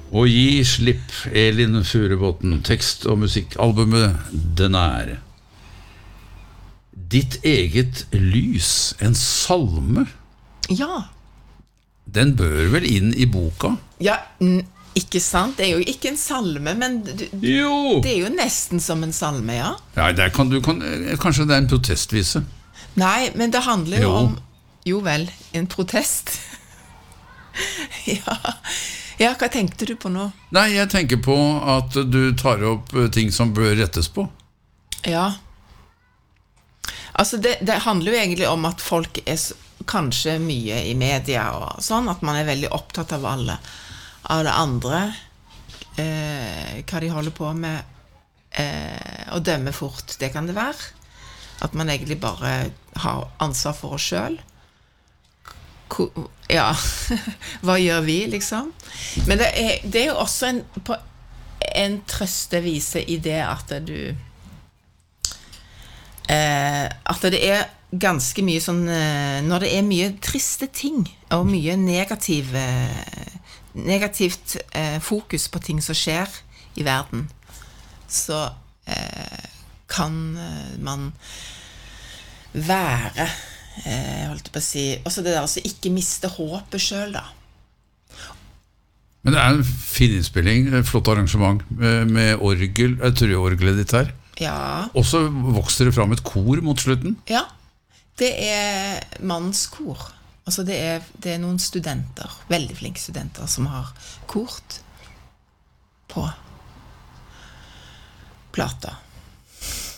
Og gi slipp, Elin Furubotn, tekst- og musikkalbumet Den er. Ditt eget lys, en salme. Ja. Den bør vel inn i boka? Ja, ikke sant? Det er jo ikke en salme, men Jo! det er jo nesten som en salme, ja. Ja, kanskje det er en protestvise. Nei, men det handler jo Jo. om, jo vel, en protest. Ja, hva tenkte du på nå? Nei, jeg tenker på at du tar opp ting som bør rettes på. Ja. Altså, det handler jo egentlig om at folk er kanskje mye i media og sånn, at man er veldig opptatt av av det andre, hva de holder på med, og dømme fort, det kan det være. At man egentlig bare har ansvar for oss selv. Ja, hva gjør vi, liksom? Men det er jo også en trøstevise i det at at det er ganske mye sånn, når det er mye triste ting og mye negativt fokus på ting som skjer i verden, så kan man være holdt på å si, også det der altså ikke miste håpet selv da. Men det er en fin innspilling, et flott arrangement med orgel, jeg tror orgelet ditt her. Ja. Og så vokser det fram et kor mot slutten. Ja, det er mannskor. Altså det er noen studenter, veldig flinke studenter, som har kort på plata.